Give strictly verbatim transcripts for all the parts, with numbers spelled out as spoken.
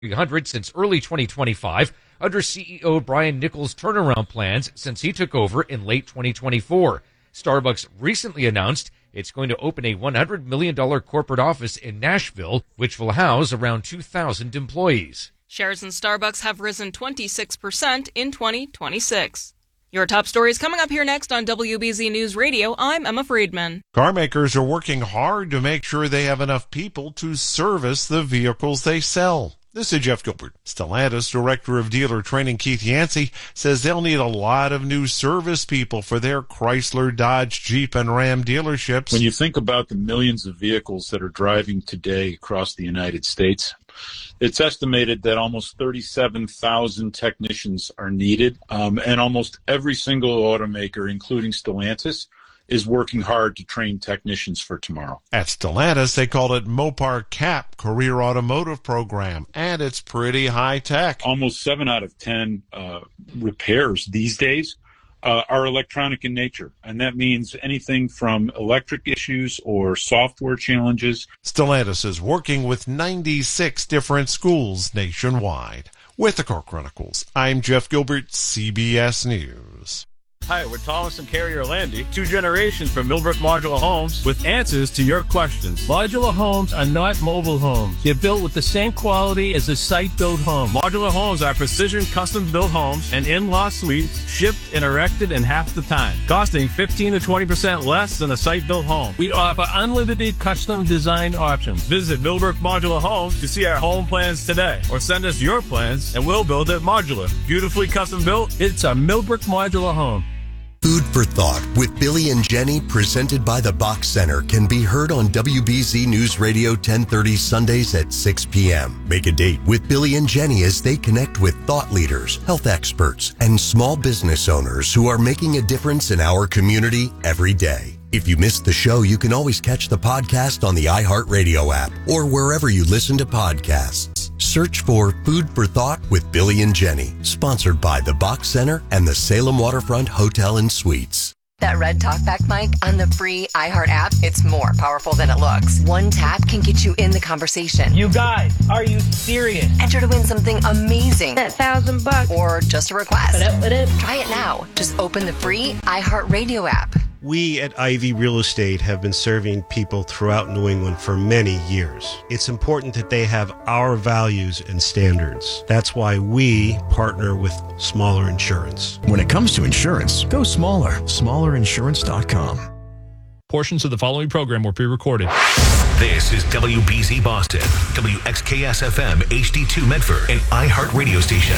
three hundred since early twenty twenty-five under C E O Brian Nichols' turnaround plans since he took over in late twenty twenty-four. Starbucks recently announced it's going to open a one hundred million dollars corporate office in Nashville, which will house around two thousand employees. Shares in Starbucks have risen twenty-six percent in twenty twenty-six. Your top stories coming up here next on W B Z News Radio. I'm Emma Friedman. Car makers are working hard to make sure they have enough people to service the vehicles they sell. This is Jeff Gilbert. Stellantis Director of Dealer Training Keith Yancey says they'll need a lot of new service people for their Chrysler, Dodge, Jeep, and Ram dealerships. When you think about the millions of vehicles that are driving today across the United States, it's estimated that almost thirty-seven thousand technicians are needed, um, and almost every single automaker, including Stellantis, is working hard to train technicians for tomorrow. At Stellantis, they call it Mopar CAP, Career Automotive Program, and it's pretty high tech. Almost seven out of ten uh, repairs these days uh, are electronic in nature, and that means anything from electric issues or software challenges. Stellantis is working with ninety-six different schools nationwide. With the Car Chronicles, I'm Jeff Gilbert, C B S News. Hi, we're Thomas and Carrie Orlandi, two generations from Millbrook Modular Homes, with answers to your questions. Modular homes are not mobile homes. They're built with the same quality as a site-built home. Modular homes are precision custom-built homes and in-law suites, shipped and erected in half the time, costing fifteen to twenty percent less than a site-built home. We offer unlimited custom design options. Visit Millbrook Modular Homes to see our home plans today, or send us your plans and we'll build it modular. Beautifully custom-built. It's a Millbrook Modular Home. Food for Thought with Billy and Jenny, presented by the Box Center, can be heard on W B Z News Radio ten thirty Sundays at six p.m. Make a date with Billy and Jenny as they connect with thought leaders, health experts, and small business owners who are making a difference in our community every day. If you missed the show, you can always catch the podcast on the iHeartRadio app or wherever you listen to podcasts. Search for Food for Thought with Billy and Jenny, sponsored by the Box Center and the Salem Waterfront Hotel and Suites. That red talkback mic on the free iHeart app, it's more powerful than it looks. One tap can get you in the conversation. You guys, are you serious? Enter to win something amazing. That thousand bucks. Or just a request. What up, what up? Try it now. Just open the free iHeartRadio app. We at Ivy Real Estate have been serving people throughout New England for many years. It's important that they have our values and standards. That's why we partner with Smaller Insurance. When it comes to insurance, go smaller. smaller insurance dot com. Portions of the following program were pre-recorded. This is W B Z Boston, W X K S F M H D two Medford, an iHeart radio station.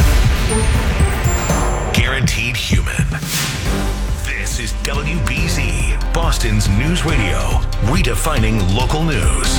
Guaranteed human. This is W B Z, Boston's news radio, redefining local news.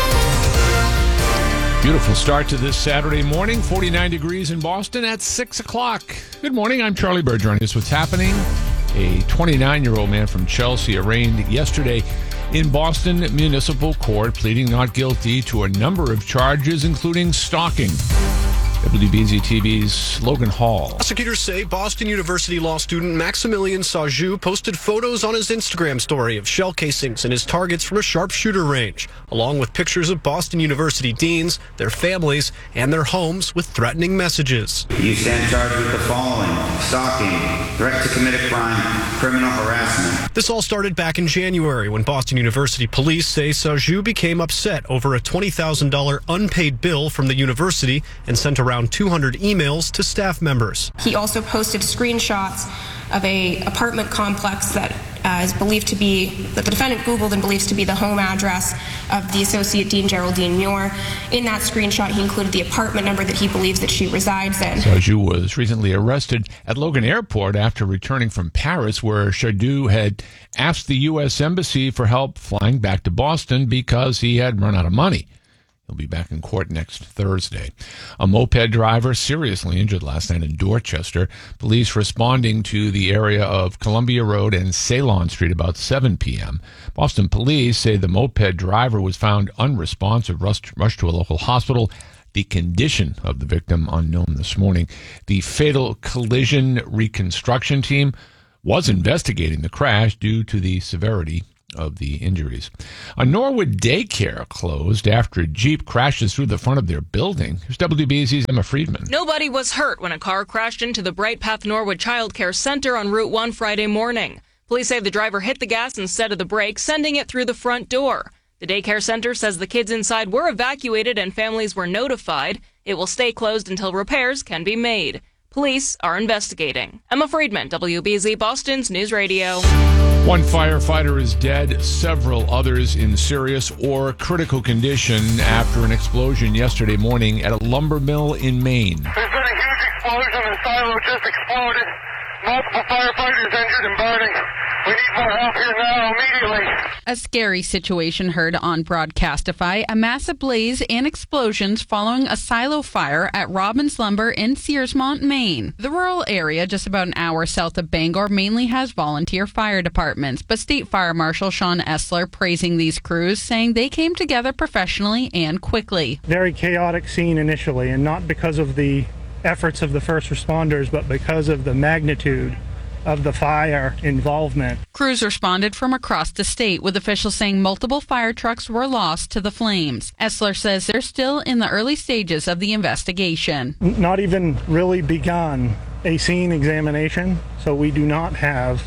Beautiful start to this Saturday morning, forty-nine degrees in Boston at six o'clock. Good morning, I'm Charlie Bird, joining us what's happening. A twenty-nine-year-old man from Chelsea arraigned yesterday in Boston Municipal Court, pleading not guilty to a number of charges, including stalking. W B Z T V's Logan Hall. Prosecutors say Boston University law student Maximilian Sajou posted photos on his Instagram story of shell casings and his targets from a sharpshooter range, along with pictures of Boston University deans, their families, and their homes with threatening messages. You stand charged with the following: stalking, threat to commit a crime, criminal harassment. This all started back in January when Boston University police say Sajou became upset over a twenty thousand dollars unpaid bill from the university and sent around two hundred emails to staff members. He also posted screenshots of a apartment complex that uh, is believed to be, that the defendant Googled and believes to be the home address of the Associate Dean Geraldine Muir. In that screenshot, he included the apartment number that he believes that she resides in. Sajou was recently arrested at Logan Airport after returning from Paris, where Sajou had asked the U S Embassy for help flying back to Boston because he had run out of money. He'll be back in court next Thursday. A moped driver seriously injured last night in Dorchester. Police responding to the area of Columbia Road and Ceylon Street about seven p.m. Boston police say the moped driver was found unresponsive, rushed, rushed to a local hospital. The condition of the victim unknown this morning. The fatal collision reconstruction team was investigating the crash due to the severity of the injuries. A Norwood daycare closed after a Jeep crashes through the front of their building. Here's W B Z's Emma Friedman. Nobody was hurt when a car crashed into the Bright Path Norwood Child Care Center on Route one Friday morning. Police say the driver hit the gas instead of the brake, sending it through the front door. The daycare center says the kids inside were evacuated and families were notified. It will stay closed until repairs can be made. Police are investigating. Emma Friedman, W B Z Boston's News Radio. One firefighter is dead, several others in serious or critical condition after an explosion yesterday morning at a lumber mill in Maine. There's been a huge explosion. The silo just exploded. Multiple firefighters injured and burning. We need more help here now, immediately. A scary situation heard on Broadcastify. A massive blaze and explosions following a silo fire at Robbins Lumber in Searsmont, Maine. The rural area, just about an hour south of Bangor, mainly has volunteer fire departments, but State Fire Marshal Sean Essler praising these crews, saying they came together professionally and quickly. Very chaotic scene initially, and not because of the efforts of the first responders, but because of the magnitude of the fire involvement. Crews responded from across the state, with officials saying multiple fire trucks were lost to the flames. Essler says they're still in the early stages of the investigation. Not even really begun a scene examination, so we do not have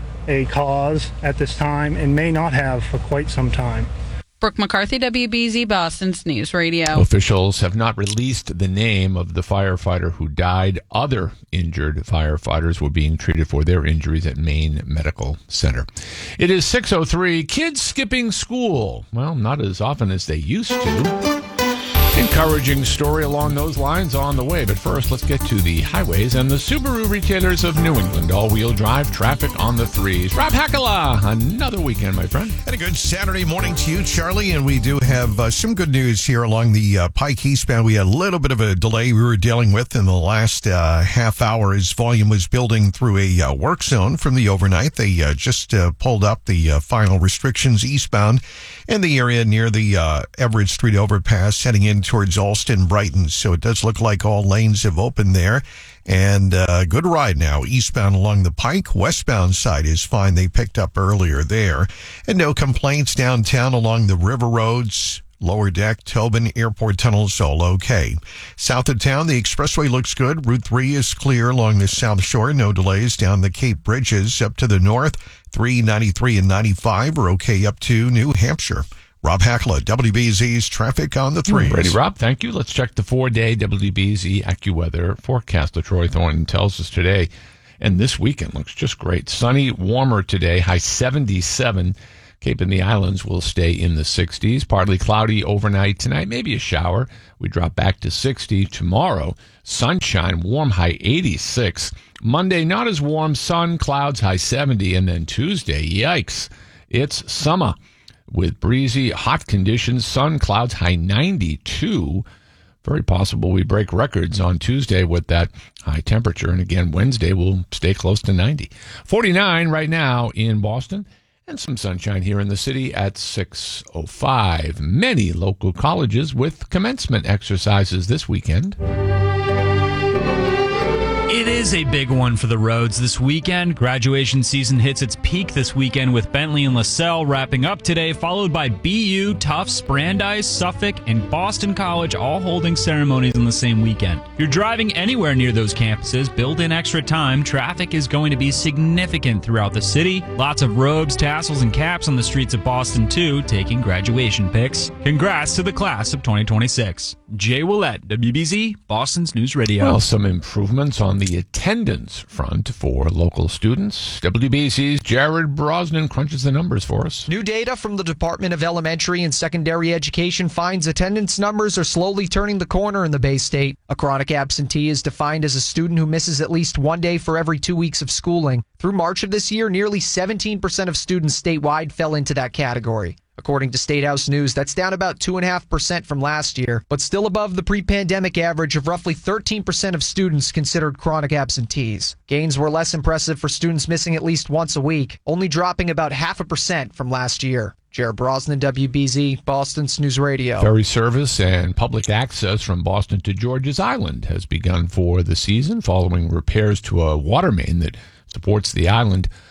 a cause at this time and may not have for quite some time. Brooke McCarthy, W B Z Boston's News Radio. Officials have not released the name of the firefighter who died. Other injured firefighters were being treated for their injuries at Maine Medical Center. It is six oh three. Kids skipping school. Well, not as often as they used to. Encouraging story along those lines on the way. But first, let's get to the highways and the Subaru retailers of New England. All-wheel drive traffic on the threes. Rob Hackala, another weekend, my friend. And a good Saturday morning to you, Charlie. And we do have uh, some good news here along the uh, Pike eastbound. We had a little bit of a delay we were dealing with in the last uh, half hour as volume was building through a uh, work zone from the overnight. They uh, just uh, pulled up the uh, final restrictions eastbound in the area near the uh, Everett Street overpass heading in towards Alston, Brighton. So it does look like all lanes have opened there. And uh, good ride now eastbound along the Pike. Westbound side is fine. They picked up earlier there. And no complaints downtown along the river roads. Lower Deck, Tobin, Airport Tunnels, all okay. South of town, the expressway looks good. Route three is clear along the South Shore. No delays down the Cape Bridges. Up to the north, three, ninety-three, and ninety-five are okay up to New Hampshire. Rob Hackla, W B Z's Traffic on the Threes. Ready, Rob? Thank you. Let's check the four-day W B Z AccuWeather forecast. Troy Thornton tells us today, and this weekend looks just great. Sunny, warmer today, high seventy-seven. Cape and the Islands will stay in the sixties. Partly cloudy overnight tonight, maybe a shower. We drop back to sixty tomorrow. Sunshine, warm, high eighty-six. Monday, not as warm. Sun, clouds, high seventy. And then Tuesday, yikes, it's summer with breezy, hot conditions. Sun, clouds, high ninety-two. Very possible we break records on Tuesday with that high temperature. And again, Wednesday will stay close to ninety. forty-nine right now in Boston. And some sunshine here in the city at six oh five. Many local colleges with commencement exercises this weekend. It is a big one for the roads this weekend. Graduation season hits its peak this weekend with Bentley and LaSalle wrapping up today, followed by B U, Tufts, Brandeis, Suffolk, and Boston College all holding ceremonies on the same weekend. If you're driving anywhere near those campuses, build in extra time. Traffic is going to be significant throughout the city. Lots of robes, tassels, and caps on the streets of Boston, too, taking graduation pics. Congrats to the class of twenty twenty-six. Jay Willett, W B Z, Boston's News Radio. Well, some improvements on the attendance front for local students. W B C's Jared Brosnan crunches the numbers for us. New data from the Department of Elementary and Secondary Education finds attendance numbers are slowly turning the corner in the Bay State. A chronic absentee is defined as a student who misses at least one day for every two weeks of schooling. Through March of this year, nearly seventeen percent of students statewide fell into that category. According to State House News, that's down about two point five percent from last year, but still above the pre-pandemic average of roughly thirteen percent of students considered chronic absentees. Gains were less impressive for students missing at least once a week, only dropping about half a percent from last year. Jared Brosnan, W B Z, Boston's News Radio. Ferry service and public access from Boston to George's Island has begun for the season following repairs to a water main that supports the island.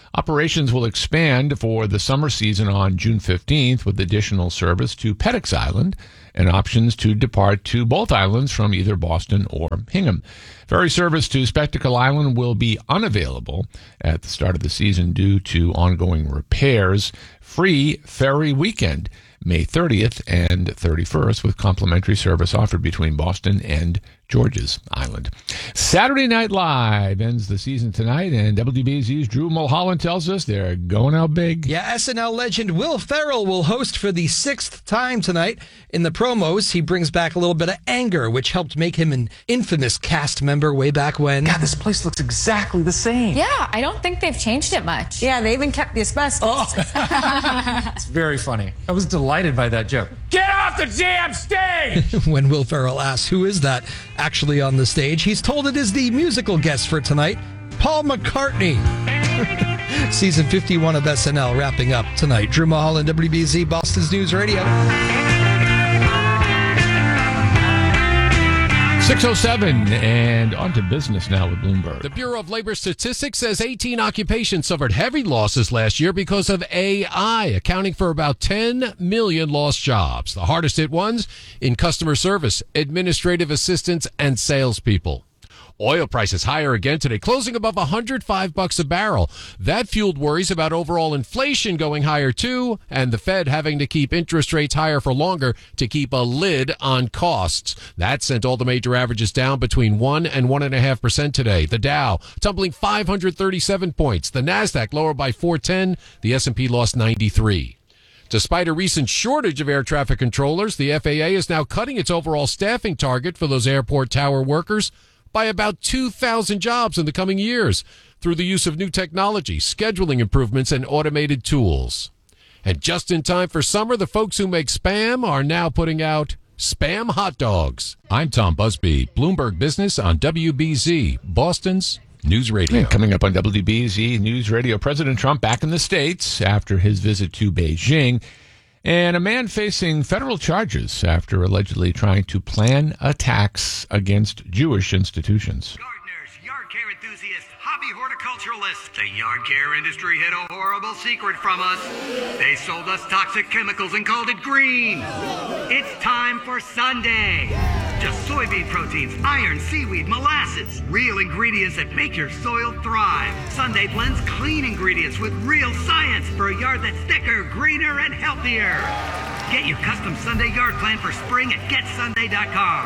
Operations will expand for the summer season on June fifteenth with additional service to Pettix Island and options to depart to both islands from either Boston or Hingham. Ferry service to Spectacle Island will be unavailable at the start of the season due to ongoing repairs. Free ferry weekend, May thirtieth and thirty-first, with complimentary service offered between Boston and George's Island. Saturday Night Live ends the season tonight, and W B Z's Drew Mulholland tells us they're going out big. Yeah, S N L legend Will Ferrell will host for the sixth time tonight. In the promos, he brings back a little bit of anger, which helped make him an infamous cast member way back when. God, this place looks exactly the same. Yeah, I don't think they've changed it much. Yeah, they even kept the asbestos. Oh. It's very funny. I was delighted by that joke. Get off the damn stage! When Will Ferrell asks who is that actually on the stage, he's told it is the musical guest for tonight, Paul McCartney. Season fifty-one of S N L wrapping up tonight. Drew Mulholland, W B Z, Boston's News Radio. six oh seven, and on to business now with Bloomberg. The Bureau of Labor Statistics says eighteen occupations suffered heavy losses last year because of A I, accounting for about ten million lost jobs. The hardest hit ones in customer service, administrative assistants, and salespeople. Oil prices higher again today, closing above one hundred five bucks a barrel. That fueled worries about overall inflation going higher too, and the Fed having to keep interest rates higher for longer to keep a lid on costs. That sent all the major averages down between one and one and a half percent today. The Dow tumbling five hundred thirty-seven points. The Nasdaq lower by four ten. The S and P lost ninety-three. Despite a recent shortage of air traffic controllers, the F A A is now cutting its overall staffing target for those airport tower workers by about two thousand jobs in the coming years through the use of new technology, scheduling improvements, and automated tools. And just in time for summer, the folks who make Spam are now putting out Spam hot dogs. I'm Tom Busby, Bloomberg Business on W B Z, Boston's News Radio. And coming up on W B Z News Radio, President Trump back in the States after his visit to Beijing. And a man facing federal charges after allegedly trying to plan attacks against Jewish institutions. Gardeners, yard care enthusiasts, hobby horticulturalists. The yard care industry hid a horrible secret from us. They sold us toxic chemicals and called it green. It's time for Sunday. Just soybean proteins, iron, seaweed, molasses. Real ingredients that make your soil thrive. Sunday blends clean ingredients with real science for a yard that's thicker, greener, and healthier. Get your custom Sunday yard plan for spring at get sunday dot com.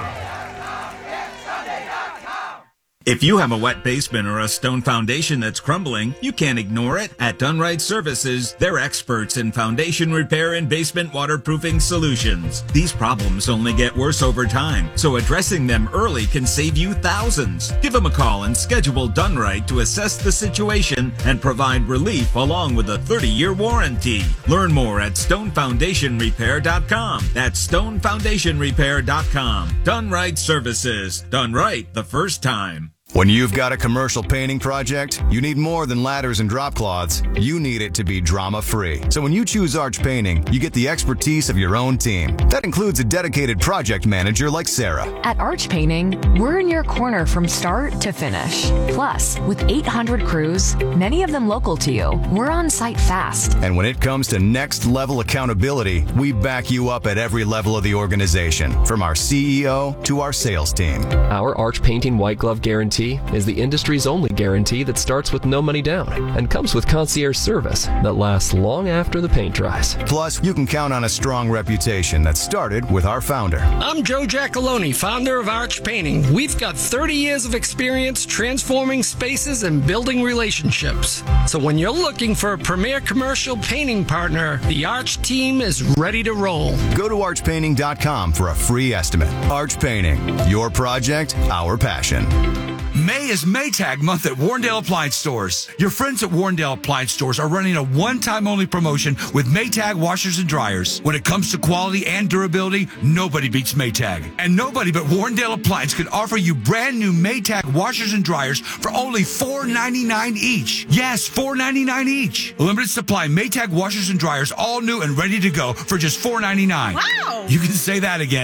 If you have a wet basement or a stone foundation that's crumbling, you can't ignore it. At Dunright Services, they're experts in foundation repair and basement waterproofing solutions. These problems only get worse over time, so addressing them early can save you thousands. Give them a call and schedule Dunright to assess the situation and provide relief along with a thirty-year warranty. Learn more at stone foundation repair dot com. That's stone foundation repair dot com. Dunright Services. Done right the first time. When you've got a commercial painting project, you need more than ladders and drop cloths. You need it to be drama-free. So when you choose Arch Painting, you get the expertise of your own team. That includes a dedicated project manager like Sarah. At Arch Painting, we're in your corner from start to finish. Plus, with eight hundred crews, many of them local to you, we're on site fast. And when it comes to next-level accountability, we back you up at every level of the organization, from our C E O to our sales team. Our Arch Painting White Glove Guarantee is the industry's only guarantee that starts with no money down and comes with concierge service that lasts long after the paint dries. Plus, you can count on a strong reputation that started with our founder. I'm Joe Giacalone, founder of Arch Painting. We've got thirty years of experience transforming spaces and building relationships. So when you're looking for a premier commercial painting partner, the Arch team is ready to roll. Go to arch painting dot com for a free estimate. Arch Painting, your project, our passion. May is Maytag month at Warrendale Appliance Stores. Your friends at Warrendale Appliance Stores are running a one-time only promotion with Maytag washers and dryers. When it comes to quality and durability, nobody beats Maytag. And nobody but Warrendale Appliance can offer you brand new Maytag washers and dryers for only four ninety-nine each. Yes, four ninety-nine each. Limited supply Maytag washers and dryers, all new and ready to go for just four ninety-nine. Wow! You can say that again. Wow!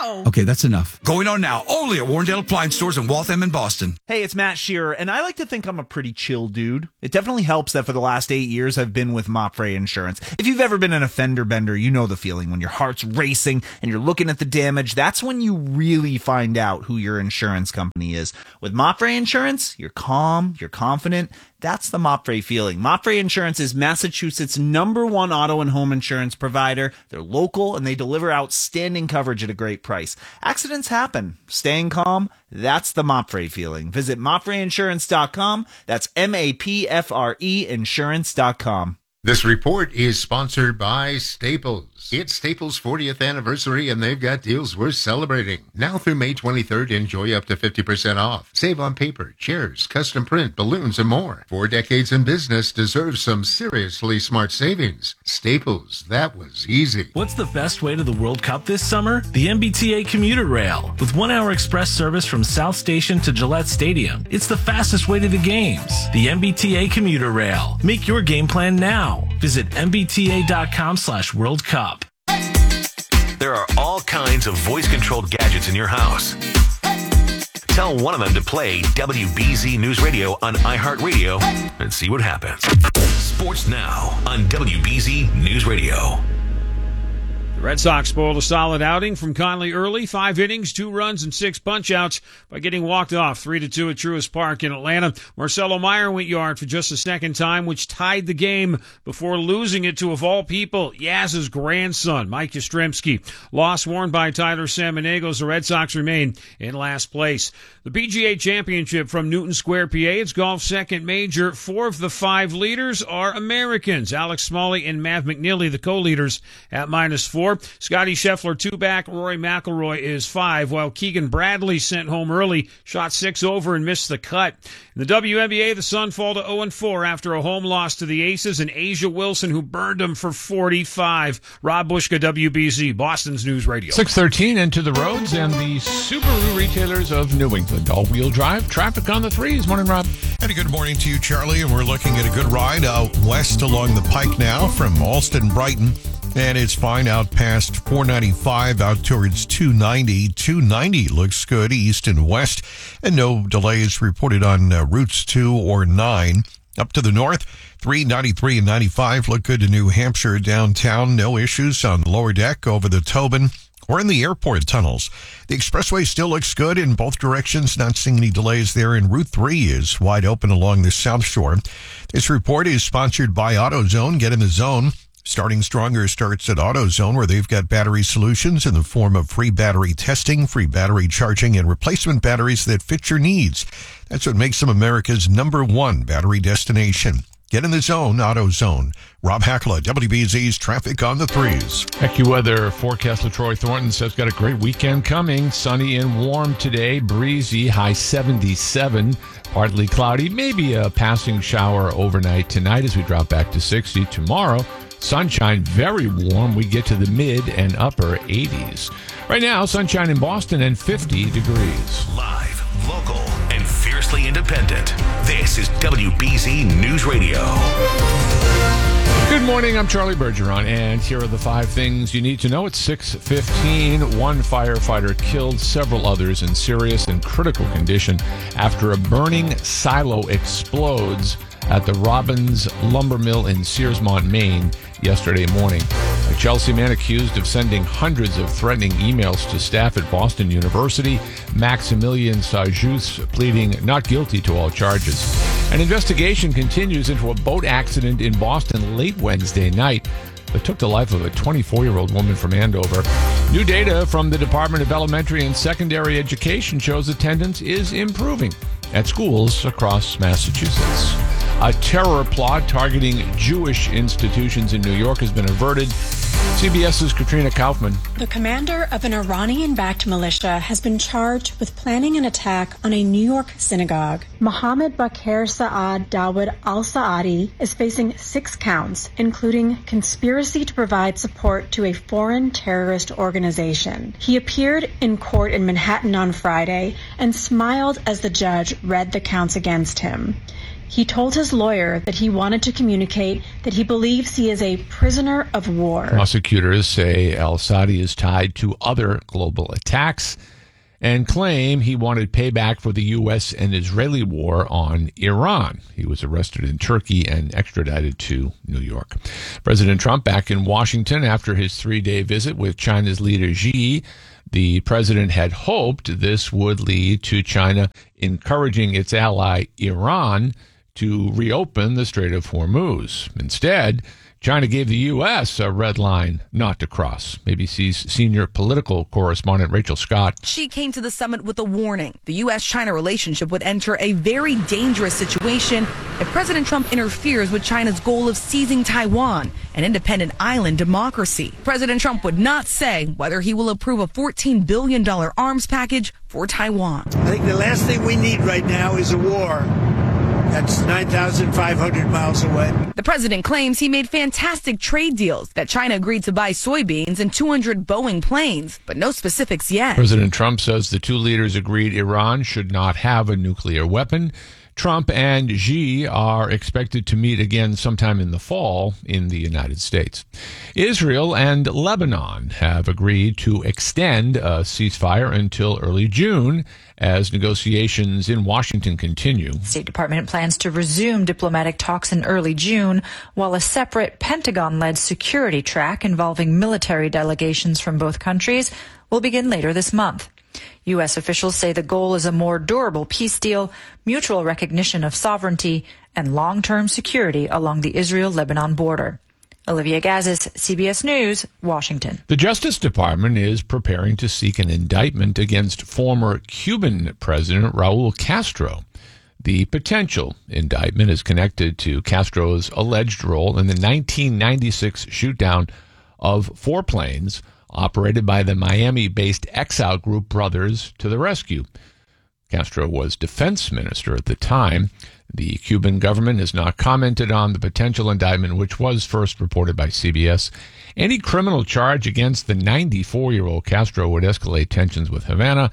No! Okay, that's enough. Going on now, only at Warrendale Appliance Stores in Waltham and Boston. Hey, it's Matt Shearer, and I like to think I'm a pretty chill dude. It definitely helps that for the last eight years I've been with Mopfre Insurance. If you've ever been in a fender bender, you know the feeling when your heart's racing and you're looking at the damage. That's when you really find out who your insurance company is. With Mopfre Insurance, you're calm, you're confident. That's the Mopfre feeling. Mopfre Insurance is Massachusetts' number one auto and home insurance provider. They're local and they deliver outstanding coverage at a great price. Accidents happen. Staying calm, that's the Mopfre feeling. Visit mopfre insurance dot com. That's M A P F R E insurance dot com. This report is sponsored by Staples. It's Staples' fortieth anniversary, and they've got deals worth celebrating. Now through May twenty-third, enjoy up to fifty percent off. Save on paper, chairs, custom print, balloons, and more. Four decades in business deserves some seriously smart savings. Staples, that was easy. What's the best way to the World Cup this summer? The M B T A Commuter Rail. With one-hour express service from South Station to Gillette Stadium, it's the fastest way to the games. The M B T A Commuter Rail. Make your game plan now. Visit M B T A dot com slash World Cup. There are all kinds of voice-controlled gadgets in your house. Tell one of them to play W B Z News Radio on iHeartRadio and see what happens. Sports Now on W B Z News Radio. The Red Sox spoiled a solid outing from Conley early. Five innings, two runs, and six punch-outs by getting walked off three to two at Truist Park in Atlanta. Marcelo Meyer went yard for just the second time, which tied the game before losing it to, of all people, Yaz's grandson, Mike Yastrzemski. Loss worn by Tyler Samaniegos. The Red Sox remain in last place. The P G A Championship from Newton Square, P A. It's golf's second major. Four of the five leaders are Americans. Alex Smalley and Mav McNeely, the co-leaders, at minus four. Scotty Scheffler, two back. Rory McIlroy is five, while Keegan Bradley sent home early, shot six over and missed the cut. In the W N B A, the Sun fall to oh and four after a home loss to the Aces, and Asia Wilson, who burned them for forty-five. Rob Bushka, W B Z, Boston's News Radio. six thirteen into the roads and the Subaru retailers of New England. All-wheel drive, traffic on the threes. Morning, Rob. And a good morning to you, Charlie. And we're looking at a good ride out west along the Pike now from Alston, Brighton. And it's fine out past four ninety-five out towards two ninety. two ninety looks good east and west. And no delays reported on uh, routes two or nine. Up to the north, three ninety-three and ninety-five look good to New Hampshire downtown. No issues on the lower deck over the Tobin or in the airport tunnels. The expressway still looks good in both directions. Not seeing any delays there. And Route three is wide open along the South Shore. This report is sponsored by AutoZone. Get in the zone. Starting Stronger starts at AutoZone, where they've got battery solutions in the form of free battery testing, free battery charging, and replacement batteries that fit your needs. That's what makes them America's number one battery destination. Get in the zone, AutoZone. Rob Hackla, W B Z's Traffic on the Threes. AccuWeather forecaster Troy Thornton says got a great weekend coming. Sunny and warm today, breezy, high seventy-seven. Partly cloudy, maybe a passing shower overnight tonight as we drop back to sixty. Tomorrow, sunshine, very warm. We get to the mid and upper eighties. Right now, sunshine in Boston and fifty degrees. Live, local, and fiercely independent. This is W B Z News Radio. Good morning, I'm Charlie Bergeron, and here are the five things you need to know. It's six fifteen. One firefighter killed, several others in serious and critical condition after a burning silo explodes at the Robbins Lumber Mill in Searsmont, Maine, yesterday morning. A Chelsea man accused of sending hundreds of threatening emails to staff at Boston University. Maximilian Sajus pleading not guilty to all charges. An investigation continues into a boat accident in Boston late Wednesday night that took the life of a twenty-four-year-old woman from Andover. New data from the Department of Elementary and Secondary Education shows attendance is improving at schools across Massachusetts. A terror plot targeting Jewish institutions in New York has been averted. CBS's Katrina Kaufman. The commander of an Iranian-backed militia has been charged with planning an attack on a New York synagogue. Mohammed Bakr Saad Dawood al-Saadi is facing six counts, including conspiracy to provide support to a foreign terrorist organization. He appeared in court in Manhattan on Friday and smiled as the judge read the counts against him. He told his lawyer that he wanted to communicate that he believes he is a prisoner of war. Prosecutors say al-Assadi is tied to other global attacks and claim he wanted payback for the U S and Israeli war on Iran. He was arrested in Turkey and extradited to New York. President Trump back in Washington after his three-day visit with China's leader Xi. The president had hoped this would lead to China encouraging its ally Iran to reopen the Strait of Hormuz. Instead, China gave the U S a red line not to cross. A B C's senior political correspondent Rachel Scott. She came to the summit with a warning. The U S China relationship would enter a very dangerous situation if President Trump interferes with China's goal of seizing Taiwan, an independent island democracy. President Trump would not say whether he will approve a fourteen billion dollars arms package for Taiwan. I think the last thing we need right now is a war. That's nine thousand five hundred miles away. The president claims he made fantastic trade deals, that China agreed to buy soybeans and two hundred Boeing planes, but no specifics yet. President Trump says the two leaders agreed Iran should not have a nuclear weapon. Trump and Xi are expected to meet again sometime in the fall in the United States. Israel and Lebanon have agreed to extend a ceasefire until early June as negotiations in Washington continue. State Department plans to resume diplomatic talks in early June, while a separate Pentagon-led security track involving military delegations from both countries will begin later this month. U S officials say the goal is a more durable peace deal, mutual recognition of sovereignty, and long-term security along the Israel-Lebanon border. Olivia Gazis, C B S News, Washington. The Justice Department is preparing to seek an indictment against former Cuban President Raul Castro. The potential indictment is connected to Castro's alleged role in the nineteen ninety-six shootdown of four planes operated by the Miami-based Exile Group Brothers to the Rescue. Castro was defense minister at the time. The Cuban government has not commented on the potential indictment, which was first reported by C B S. Any criminal charge against the ninety-four-year-old Castro would escalate tensions with Havana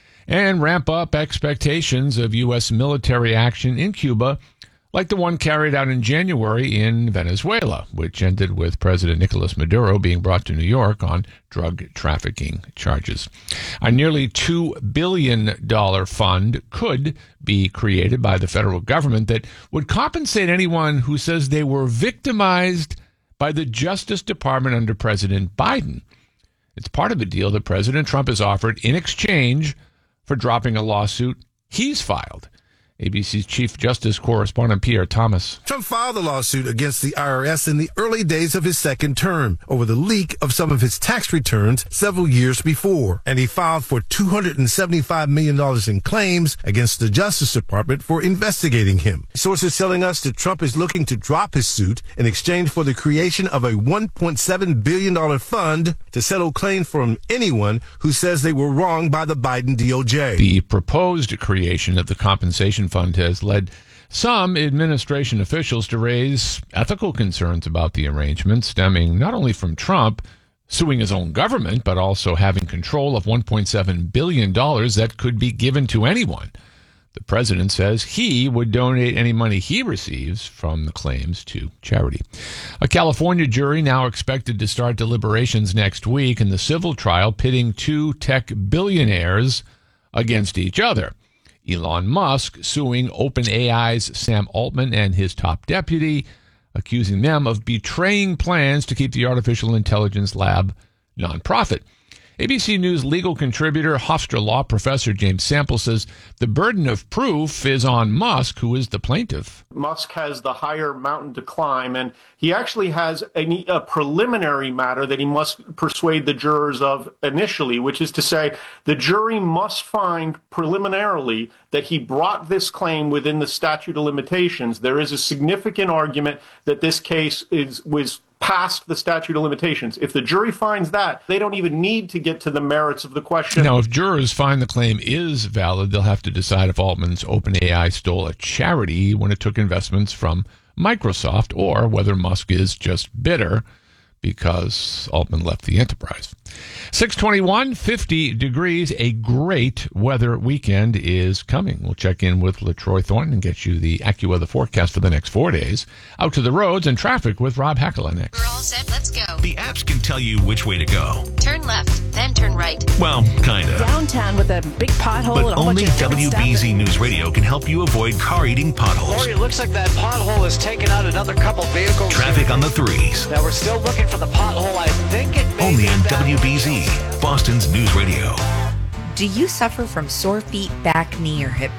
and ramp up expectations of U S military action in Cuba, like the one carried out in January in Venezuela, which ended with President Nicolas Maduro being brought to New York on drug trafficking charges. A nearly two billion dollars fund could be created by the federal government that would compensate anyone who says they were victimized by the Justice Department under President Biden. It's part of a deal that President Trump has offered in exchange for dropping a lawsuit he's filed. A B C's Chief Justice correspondent Pierre Thomas. Trump filed a lawsuit against the I R S in the early days of his second term over the leak of some of his tax returns several years before. And he filed for two hundred seventy-five million dollars in claims against the Justice Department for investigating him. Sources telling us that Trump is looking to drop his suit in exchange for the creation of a one point seven billion dollars fund to settle claims from anyone who says they were wronged by the Biden D O J. The proposed creation of the compensation fund has led some administration officials to raise ethical concerns about the arrangement, stemming not only from Trump suing his own government, but also having control of one point seven billion dollars that could be given to anyone. The president says he would donate any money he receives from the claims to charity. A California jury now expected to start deliberations next week in the civil trial pitting two tech billionaires against each other. Elon Musk suing OpenAI's Sam Altman and his top deputy, accusing them of betraying plans to keep the artificial intelligence lab nonprofit. A B C News legal contributor, Hofstra Law professor James Sample says the burden of proof is on Musk, who is the plaintiff. Musk has the higher mountain to climb, and he actually has a, a preliminary matter that he must persuade the jurors of initially, which is to say the jury must find preliminarily that he brought this claim within the statute of limitations. There is a significant argument that this case is was past the statute of limitations. If the jury finds that, they don't even need to get to the merits of the question. Now, if jurors find the claim is valid, they'll have to decide if Altman's OpenAI stole a charity when it took investments from Microsoft, or whether Musk is just bitter because Altman left the enterprise. six twenty-one, fifty degrees. A great weather weekend is coming. We'll check in with LaTroy Thornton and get you the AccuWeather forecast for the next four days. Out to the roads and traffic with Rob Hackela next. We're all set. Let's go. The apps can tell you which way to go. Turn left, then turn right. Well, kinda. Downtown with a big pothole But and a whole only bunch of different W B Z stuff. News Radio can help you avoid car-eating potholes. Lori, it looks like that pothole has taken out another couple vehicles. Traffic on the threes. Now we're still looking for the pothole. I think it may Only be on that W B Z, Boston's News Radio. Do you suffer from sore feet, back, knee, or hip